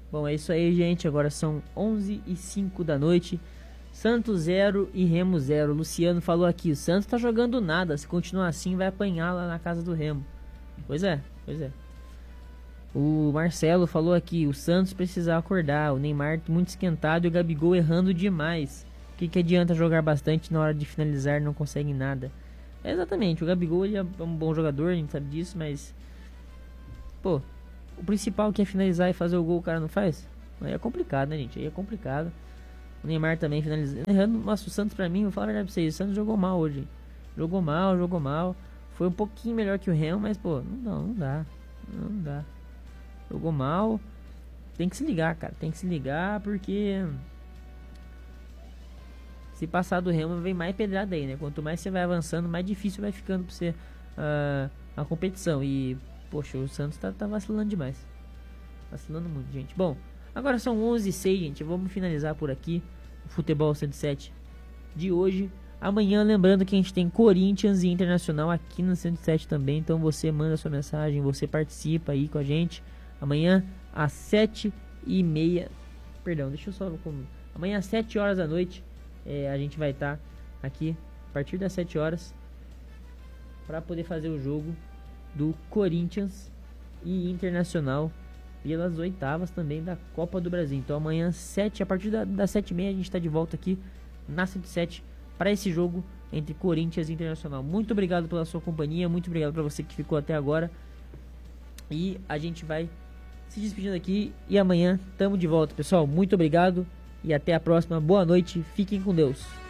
Bom, é isso aí, gente. Agora são 11h05 da noite. Santos 0 e Remo 0. Luciano falou aqui, o Santos tá jogando nada. Se continuar assim, vai apanhar lá na casa do Remo. Pois é, pois é. O Marcelo falou aqui, o Santos precisa acordar. O Neymar muito esquentado e o Gabigol errando demais. O que adianta jogar bastante na hora de finalizar, não consegue nada. É exatamente, o Gabigol ele é um bom jogador, a gente sabe disso, mas... Pô, o principal que é finalizar e fazer o gol, o cara não faz? Aí é complicado, né, gente? Aí é complicado. O Neymar também finalizando. Nossa, o Santos pra mim, vou falar a verdade pra vocês, o Santos jogou mal hoje. Jogou mal. Foi um pouquinho melhor que o Remo, mas, pô, não dá. Jogou mal. Tem que se ligar, cara. Tem que se ligar porque... Se passar do Remo, vem mais pedrada aí, né? Quanto mais você vai avançando, mais difícil vai ficando pra você a competição. E, poxa, o Santos tá vacilando demais. Vacilando muito, gente. Bom, agora são 11h06, gente. Vamos finalizar por aqui o Futebol 107 de hoje. Amanhã, lembrando que a gente tem Corinthians e Internacional aqui no 107 também. Então você manda sua mensagem, você participa aí com a gente. Amanhã às 7h30. Perdão, deixa eu só... Amanhã às 7 horas da noite a gente vai estar aqui a partir das 7 horas para poder fazer o jogo do Corinthians e Internacional pelas oitavas também da Copa do Brasil. Então amanhã a partir das 7h30 a gente está de volta aqui na 107 para esse jogo entre Corinthians e Internacional. Muito obrigado pela sua companhia, muito obrigado para você que ficou até agora. E a gente vai se despedindo aqui e amanhã estamos de volta, pessoal. Muito obrigado e até a próxima. Boa noite, fiquem com Deus.